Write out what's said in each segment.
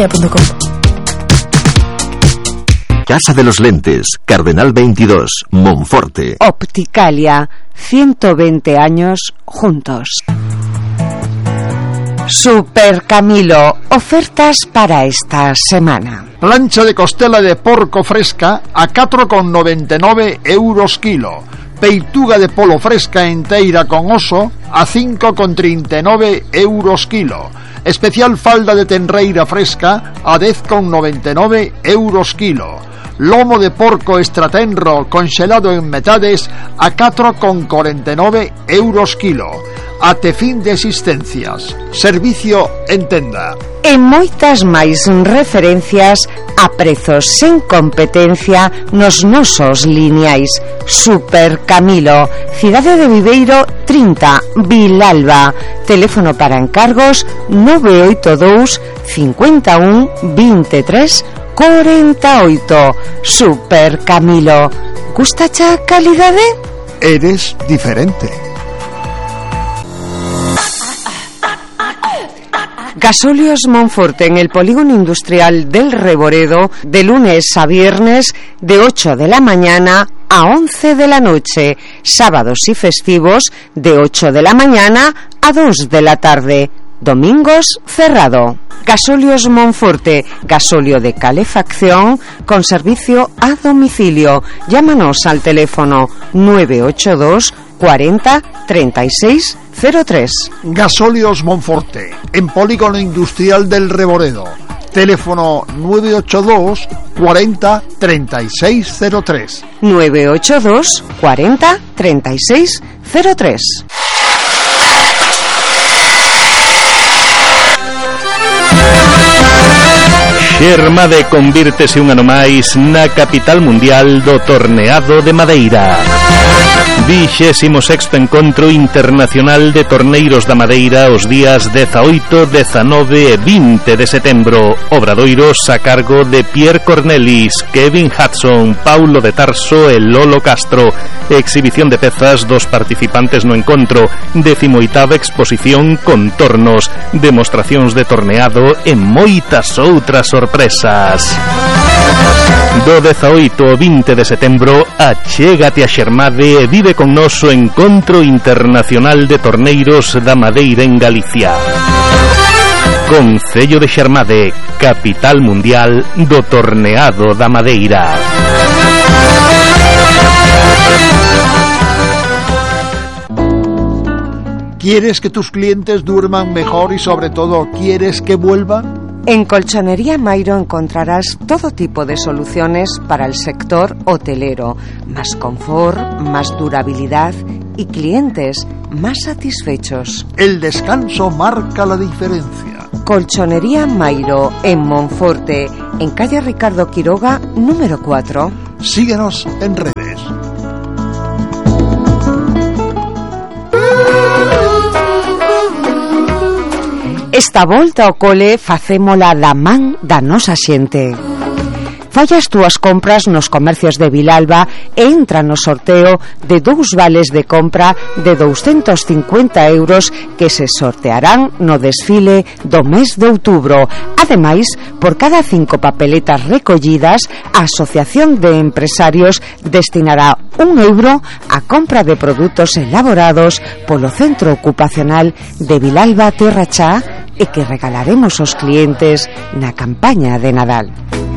opticalia.com. Casa de los Lentes, Cardenal 22, Monforte. Opticalia, 120 años juntos. Super Camilo, ofertas para esta semana. Plancha de costela de porco fresca a 4,99 euros kilo. Peituga de polo fresca enteira con oso a 5,39 euros kilo. Especial falda de tenreira fresca a 10,99 euros kilo. Lomo de porco extratenro congelado en metades a 4,49 euros kilo. Ate fin de existencias. Servicio en tenda. E moitas máis referencias a prezos sen competencia nos nosos lineais. Super Camilo, Cidade de Viveiro 30, Vilalba. Teléfono para encargos 982 51 23 48. Super Camilo. Gustacha calidade? Eres diferente. Gasóleos Monforte en el polígono industrial del Reboredo, de lunes a viernes de 8 de la mañana a 11 de la noche, sábados y festivos de 8 de la mañana a 2 de la tarde. Domingos cerrado. Gasóleos Monforte, gasóleo de calefacción con servicio a domicilio. Llámanos al teléfono 982 40 36 03. Gasóleos Monforte, en polígono industrial del Reboredo. Teléfono 982 40 36 03. 982 40 36 03. Xermade convírtese un ano máis na capital mundial do torneado de Madeira. 26º Encontro Internacional de Torneiros da Madeira os días 18, 19 e 20 de setembro. Obradoiros a cargo de Pierre Cornelis, Kevin Hudson, Paulo de Tarso e Lolo Castro. Exhibición de pezas dos participantes no encontro. 18ª exposición con tornos, demostracións de torneado e moitas outras sorpresas. Do 18 ao 20 de setembro, achégate a Xermade e vive con noso Encontro Internacional de Torneiros da Madeira en Galicia. Concello de Xermade, capital mundial do torneado da Madeira. ¿Quieres que tus clientes duerman mejor y sobre todo quieres que vuelvan? En Colchonería Mairo encontrarás todo tipo de soluciones para el sector hotelero. Más confort, más durabilidad y clientes más satisfechos. El descanso marca la diferencia. Colchonería Mairo, en Monforte, en calle Ricardo Quiroga, número 4. Síguenos en redes. Esta volta ao cole facémola da man da nosa xente. Falla as túas compras nos comercios de Vilalba e entra no sorteo de 2 vales de compra de 250 euros que se sortearán no desfile do mes de outubro. Ademais, por cada 5 papeletas recollidas, a Asociación de Empresarios destinará 1 euro a compra de produtos elaborados polo Centro Ocupacional de Vilalba Terra Chá e que regalaremos aos clientes na campaña de Nadal.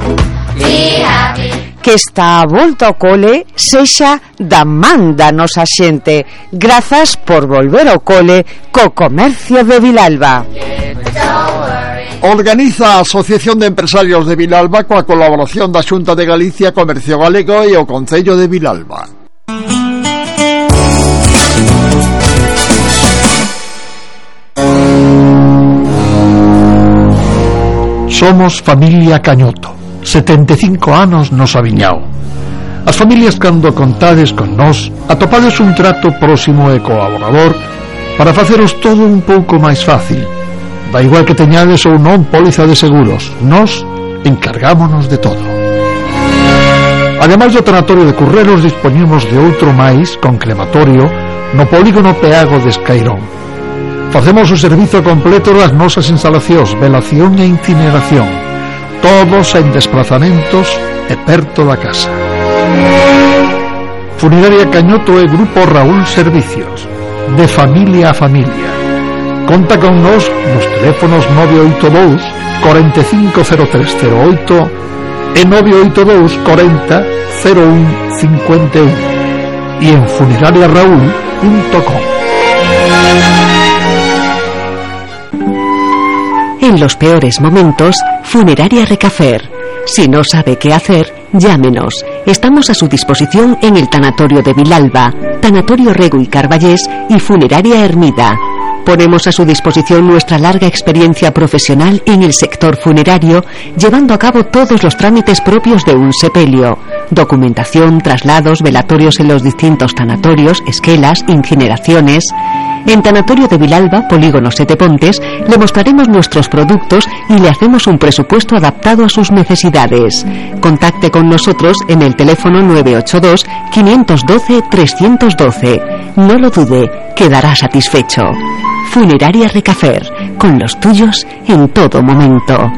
Que esta volta ao cole sexa da man da nosa xente. Grazas por volver ao cole co comercio de Vilalba. Organiza a Asociación de Empresarios de Vilalba coa colaboración da Xunta de Galicia, Comercio Galego e o Concello de Vilalba. Somos familia Cañoto. 75 anos nos aviñao. As familias, cando contades con nós, atopades un trato próximo e colaborador para faceros todo un pouco máis fácil. Da igual que teñades ou non póliza de seguros, nós encargámonos de todo. Ademais do tanatorio de Currelos, dispoñemos de outro máis con crematorio no polígono Peago de Escairón. Facemos o servizo completo das nosas instalacións, velación e incineración. todos en desplazamentos e perto da casa. Funeraria Cañoto e Grupo Raúl Servicios, de familia a familia. Conta con nos teléfonos 982 450308 e 982 40 0151 y en funerariaraúl.com. En los peores momentos, Funeraria Recafer. Si no sabe qué hacer, llámenos. Estamos a su disposición en el Tanatorio de Vilalba, Tanatorio Rego y Carballés y Funeraria Hermida. Ponemos a su disposición nuestra larga experiencia profesional en el sector funerario, llevando a cabo todos los trámites propios de un sepelio: documentación, traslados, velatorios en los distintos tanatorios, esquelas, incineraciones. En Tanatorio de Vilalba, Polígono Sete Pontes, le mostraremos nuestros productos y le hacemos un presupuesto adaptado a sus necesidades. Contacte con nosotros en el teléfono 982 512 312. No lo dude, quedará satisfecho. Funeraria Recafer, con los tuyos en todo momento.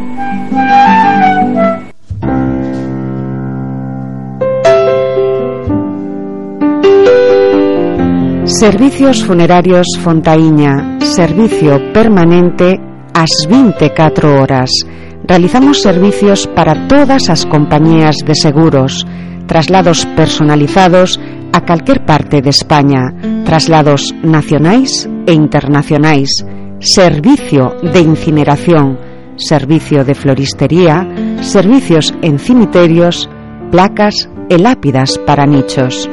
Servicios Funerarios Fontaíña, servicio permanente ás 24 horas. Realizamos servicios para todas as compañías de seguros, traslados personalizados a calquer parte de España, traslados nacionais e internacionais, servicio de incineración, servicio de floristería, servicios en cimiterios, placas e lápidas para nichos.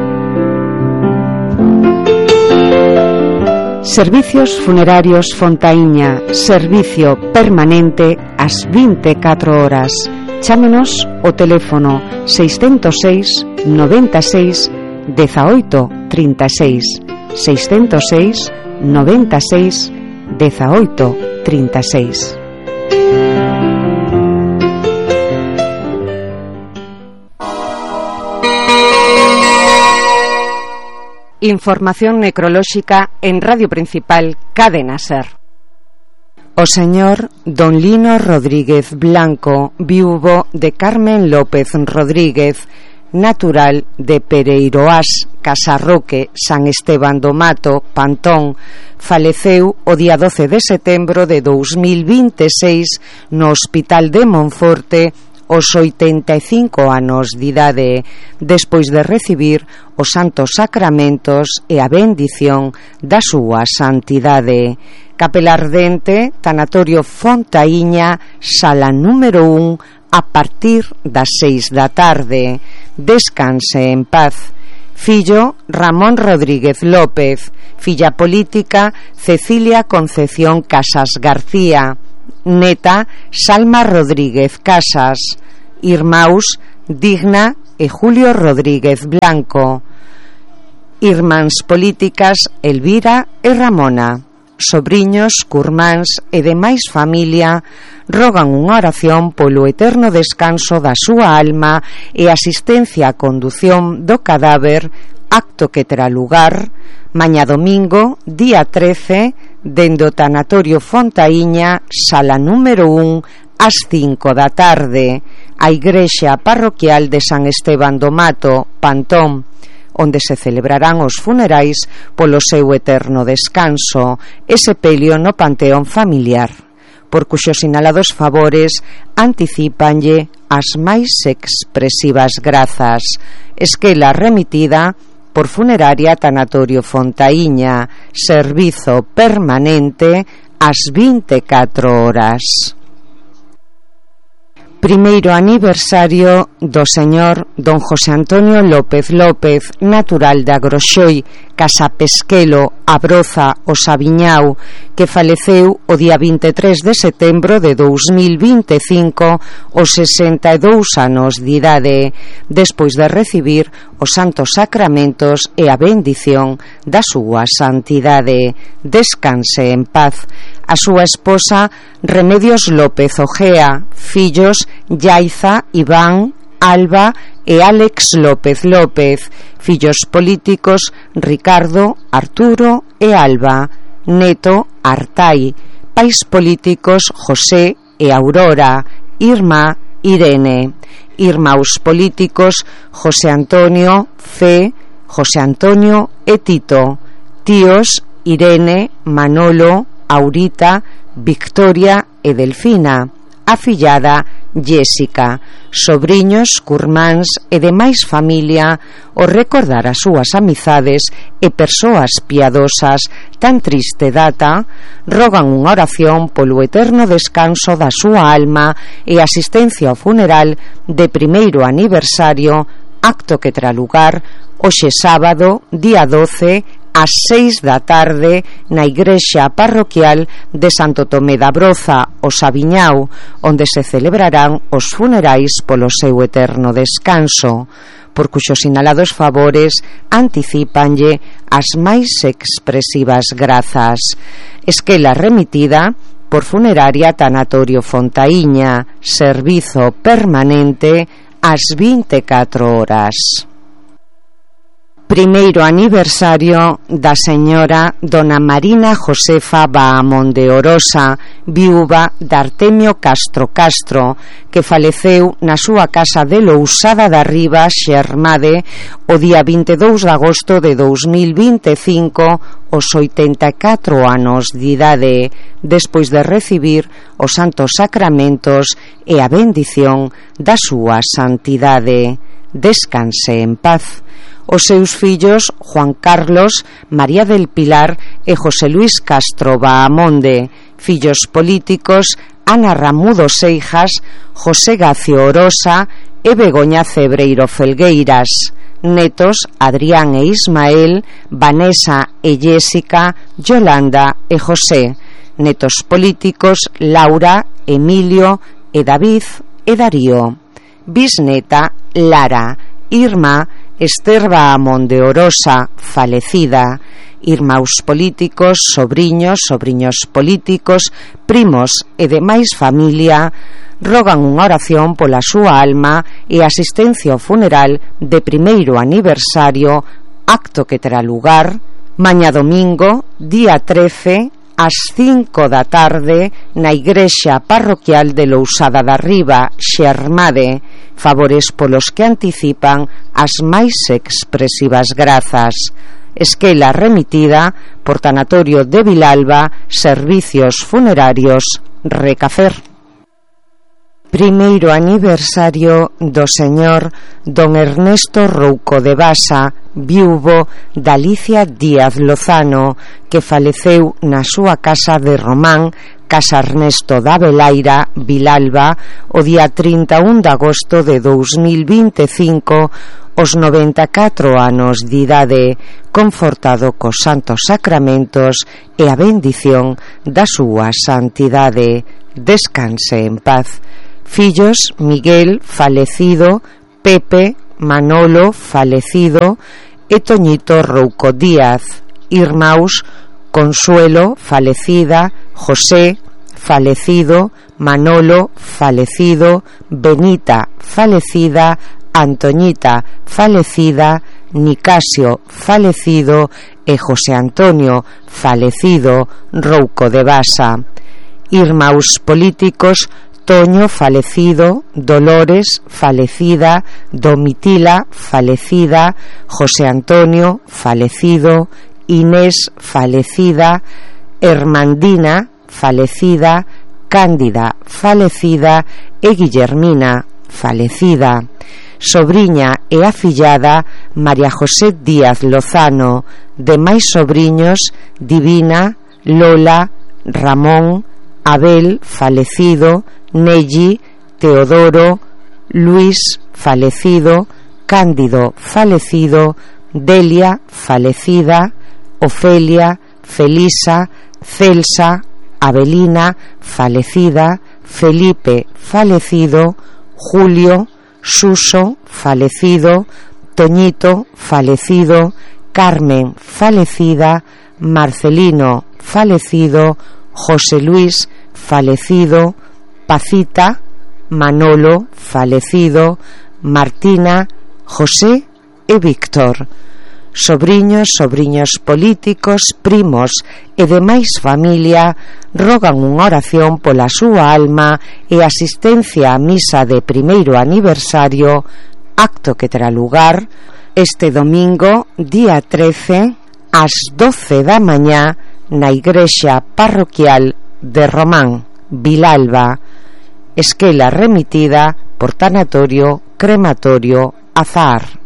Servicios Funerarios Fontaíña, servicio permanente ás 24 horas. Chámenos o teléfono 606 96 18 36, 606 96 18 36. Información necrolóxica en Radio Principal, Cadena Ser. O señor Don Lino Rodríguez Blanco, viuvo de Carmen López Rodríguez, natural de Pereiroás, Casarroque, San Esteban do Mato, Pantón, faleceu o día 12 de setembro de 2026 no Hospital de Monforte aos 85 anos de idade, despois de recibir os santos sacramentos e a bendición da súa santidade. Capela Ardente, Tanatorio Fontaíña, sala número 1, a partir das 6 da tarde. Descanse en paz. Fillo Ramón Rodríguez López, filla política Cecilia Concepción Casas García, neta Salma Rodríguez Casas, irmáus Digna e Julio Rodríguez Blanco, irmáns políticas Elvira e Ramona, sobriños, curmáns e demais familia rogan unha oración polo eterno descanso da súa alma e asistencia á condución do cadáver, acto que terá lugar mañá domingo, día 13, dende o Tanatorio Fontaíña, sala número 1, ás 5 da tarde, a igrexa parroquial de San Esteban do Mato, Pantón, onde se celebrarán os funerais polo seu eterno descanso e sepelio no panteón familiar, por cuxos sinalados favores anticípanlle as máis expresivas grazas. Esquela remitida por Funeraria Tanatorio Fontaíña, servizo permanente ás 24 horas. Primeiro aniversario do señor Don José Antonio López López, natural de Agroxoi, Casa Pesquelo, Abroza, o Sabiñao, que faleceu o día 23 de setembro de 2025 aos 62 anos de idade, despois de recibir os santos sacramentos e a bendición da súa santidade. Descanse en paz. A súa esposa Remedios López Ojea, fillos Yaiza, Iván, Alba e Álex López López, fillos políticos Ricardo, Arturo e Alba, neto Artai, pais políticos José e Aurora, Irma, Irene. Irmãos políticos José Antonio, C, José Antonio e Tito. Tíos Irene, Manolo, Aurita, Victoria e Delfina. Afillada Jéssica. Sobriños, curmáns e demais familia o recordar as súas amizades e persoas piadosas tan triste data rogan unha oración polo eterno descanso da súa alma e asistencia ao funeral de primeiro aniversario, acto que terá lugar hoxe sábado, día 12, ás 6 da tarde na igrexa parroquial de Santo Tomé da Broza, o Sabiñao, onde se celebrarán os funerais polo seu eterno descanso, por cuxos sinalados favores anticipanlle as máis expresivas grazas. Esquela remitida por Funeraria Tanatorio Fontaíña, servizo permanente ás 24 horas. Primeiro aniversario da señora Dona Marina Josefa Bahamonde Orosa, viúva de Artemio Castro Castro, que faleceu na súa casa de Lousada da Riba, Xermade, o día 22 de agosto de 2025, aos 84 anos de idade, despois de recibir os santos sacramentos e a bendición da súa santidade. Descanse en paz. Os seus fillos Juan Carlos, María del Pilar e José Luis Castro Bahamonde, fillos políticos Ana Ramudo Seijas, José Gacio Orosa e Begoña Cebreiro Felgueiras, netos Adrián e Ismael, Vanessa e Jéssica, Yolanda e José, netos políticos Laura, Emilio e David e Darío, bisneta Lara, Irma, Esther Bahamonde Orosa, falecida, irmáns políticos, sobriños políticos, primos e demais familia rogan unha oración pola súa alma e asistencia ao funeral de primeiro aniversario, acto que terá lugar mañá domingo, día 13, ás 5 da tarde na igrexa parroquial de Lousada da Riba, Xermade, favores polos que anticipan as máis expresivas grazas. Esquela remitida por Tanatorio de Vilalba, Servicios Funerarios, Recafer. Primeiro aniversario do señor don Ernesto Rouco de Basa, viúvo de Alicia Díaz Lozano, que faleceu na súa casa de Román, Casa Ernesto da Velaira, Vilalba, o día 31 de agosto de 2025, aos 94 anos de idade, confortado cos santos sacramentos e a bendición da súa santidade. Descanse en paz. Fillos Miguel, falecido, Pepe, Manolo, falecido, e Toñito Rouco Díaz. Irmáns Consuelo, falecida, José, falecido, Manolo, falecido, Benita, falecida, Antoñita, falecida, Nicasio, falecido e José Antonio, falecido, Rouco de Basa. Irmáns políticos Toño, falecido, Dolores, falecida, Domitila, falecida, José Antonio, falecido, Inés, falecida, Hermandina, falecida, Cándida, falecida e Guillermina, falecida. Sobriña e afillada María José Díaz Lozano, demais sobriños Divina, Lola, Ramón, Abel, falecido, Nelly, Teodoro, Luis, falecido, Cándido, falecido, Delia, falecida, Ofelia, Felisa, Celsa, Avelina, falecida, Felipe, falecido, Julio, Suso, falecido, Toñito, falecido, Carmen, falecida, Marcelino, falecido, José Luis, falecido, Pacita, Manolo, falecido, Martina, José e Víctor. sobriños, sobriños políticos, primos e demais familia rogan unha oración pola súa alma e asistencia á misa de primeiro aniversario, acto que terá lugar este domingo, día 13, ás 12 da mañá, na igrexa parroquial de Román, Vilalba, esquela remitida por tanatorio crematorio Azahar.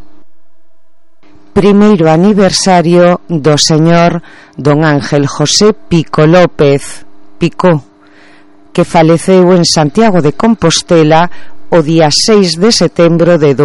Primeiro aniversario do señor don Ángel José Pico López Picó, que faleceu en Santiago de Compostela o día 6 de setembro de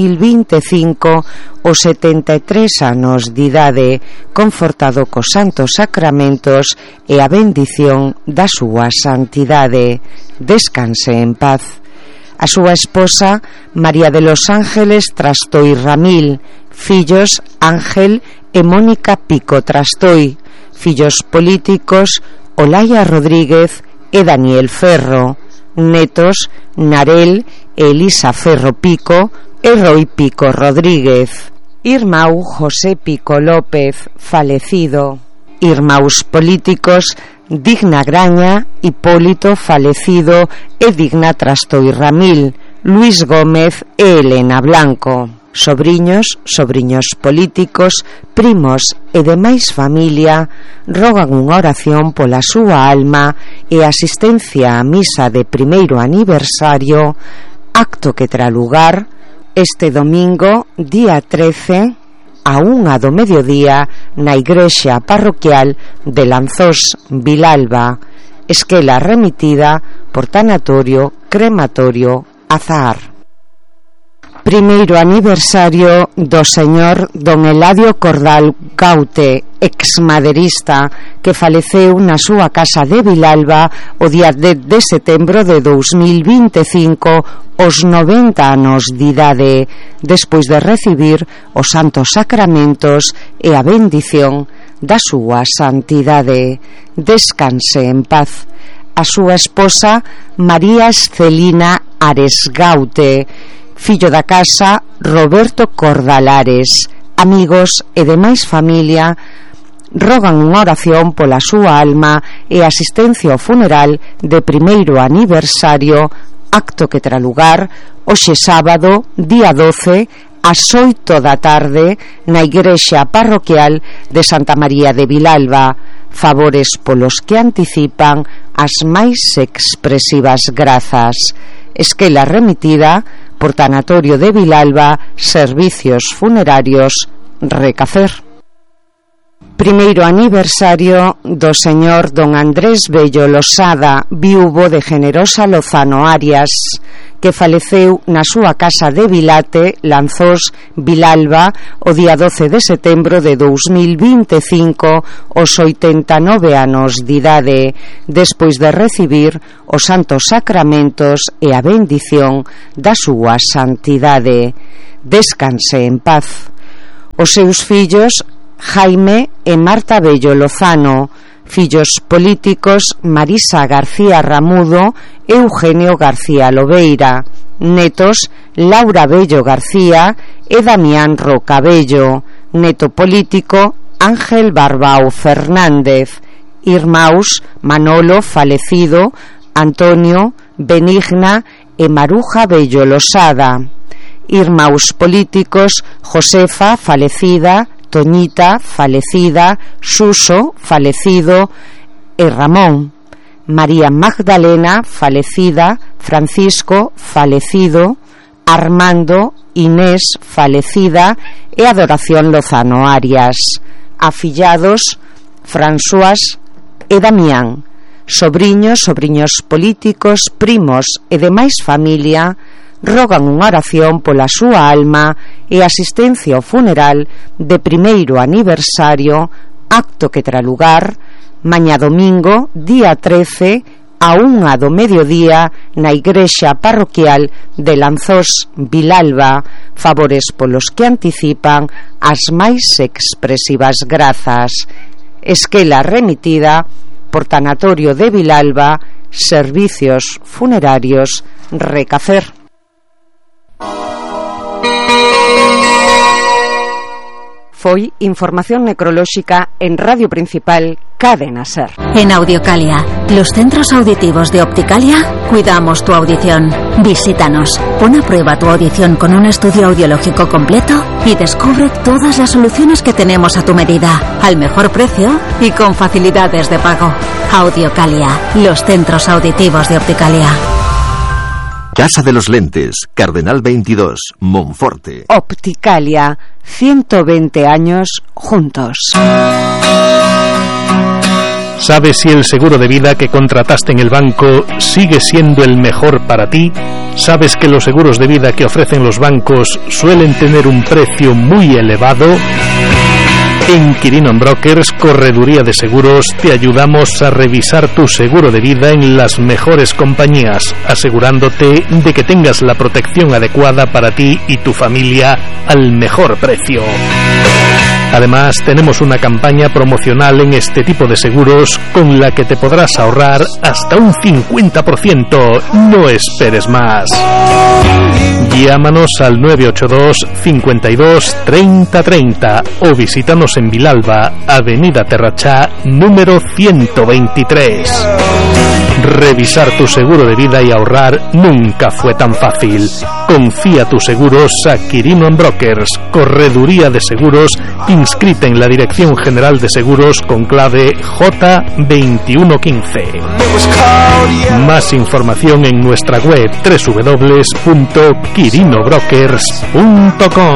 2025 aos 73 anos de idade, confortado cos santos sacramentos e a bendición da súa santidade. Descanse en paz. A súa esposa, María de los Ángeles Trastoi Ramil, fillos Ángel e Mónica Pico Trastoi, fillos políticos Olaya Rodríguez e Daniel Ferro, netos Narel e Elisa Ferro Pico e Roy Pico Rodríguez, irmão José Pico López, falecido, irmãos políticos Digna Graña, Hipólito, falecido, e Digna Trastoi Ramil, Luis Gómez e Elena Blanco, sobriños, sobriños políticos, primos e demais familia rogan unha oración pola súa alma e asistencia á misa de primeiro aniversario, acto que terá lugar este domingo, día 13, a 1 do mediodía, na igrexa parroquial de Lanzós, Vilalba, esquela remitida por tanatorio crematorio Azahar. Primeiro aniversario do señor don Eladio Cordal Gaute, exmaderista, que faleceu na súa casa de Vilalba o día 10 de setembro de 2025 aos 90 anos de idade, despois de recibir os santos sacramentos e a bendición da súa santidade. Descanse en paz. A súa esposa, María Escelina Ares Gaute, fillo da casa Roberto Cordalares, amigos e demais familia rogan unha oración pola súa alma e asistencia ao funeral de primeiro aniversario, acto que terá lugar hoxe sábado, día 12, ás 8 da tarde, na igrexa parroquial de Santa María de Vilalba. Favores polos que anticipan as máis expresivas grazas. Esquela remitida por tanatorio de Vilalba, servicios funerarios Recafer. Primeiro aniversario do señor don Andrés Bello Losada, viúvo de Generosa Lozano Arias, que faleceu na súa casa de Vilate, Lanzós, Vilalba, o día 12 de setembro de 2025 aos 89 anos de idade, despois de recibir os santos sacramentos e a bendición da súa santidade. Descanse en paz. Os seus fillos Jaime e Marta Bello Lozano, fillos políticos Marisa García Ramudo e Eugenio García Lobeira, netos Laura Bello García e Damián Roca Bello, neto político Ángel Barbao Fernández, irmãos Manolo falecido, Antonio, Benigna e Maruja Bello Losada, irmãos políticos Josefa falecida, Toñita falecida, Suso falecido e Ramón, María Magdalena falecida, Francisco falecido, Armando, Inés falecida e Adoración Lozano Arias, afillados François e Damián, sobriños, sobriños políticos, primos e demais familia rogan unha oración pola súa alma e asistencia ao funeral de primeiro aniversario, acto que terá lugar mañá domingo, día 13, a 1 do mediodía, na igrexa parroquial de Lanzós, Vilalba. Favores polos que anticipan as máis expresivas grazas. Esquela remitida por tanatorio de Vilalba, servicios funerarios Recafer. foi información necrolóxica en Radio Principal Cadena Ser. En Audiocalia, los centros auditivos de Opticalia, cuidamos tu audición. Visítanos, pon a prueba tu audición con un estudio audiológico completo y descubre todas las soluciones que tenemos a tu medida, al mejor precio y con facilidades de pago. Audiocalia, los centros auditivos de Opticalia. Casa de los Lentes, Cardenal 22, Monforte. Opticalia, 120 años juntos. ¿Sabes si el seguro de vida que contrataste en el banco sigue siendo el mejor para ti? ¿Sabes que los seguros de vida que ofrecen los bancos suelen tener un precio muy elevado? En Quirino Brokers, correduría de seguros, te ayudamos a revisar tu seguro de vida en las mejores compañías, asegurándote de que tengas la protección adecuada para ti y tu familia al mejor precio. Además, tenemos una campaña promocional en este tipo de seguros con la que te podrás ahorrar hasta un 50%. No esperes más. Llámanos al 982 52 30 30 o visítanos en Vilalba, Avenida Terrachá, número 123. Revisar tu seguro de vida y ahorrar nunca fue tan fácil. Confía tus seguros a Quirino Brokers, correduría de seguros inscrita en la Dirección General de Seguros con clave J2115. Más información en nuestra web www.quirinobrokers.com.